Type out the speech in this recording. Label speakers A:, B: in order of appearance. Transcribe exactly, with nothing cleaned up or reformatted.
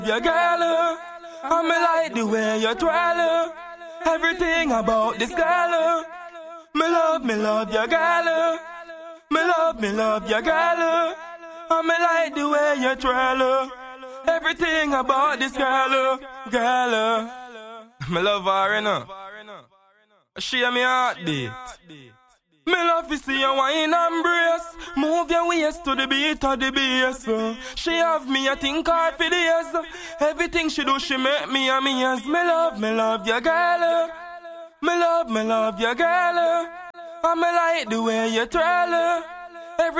A: Your girl, and me like the way you twirl. Everything about this girl. Me love, me love your girl. Me love, me love your girl. And me like the way you twirl. Everything about this girl. Girl, me love her, you know. She and me heartbeat. Me love to see you wine and brace. Move your waist to the beat of the bass. She have me, I think hard for days. Everything she do, she make me amaze. Me love, me love your girl. Me love, me love your girl. And me like the way you twirl.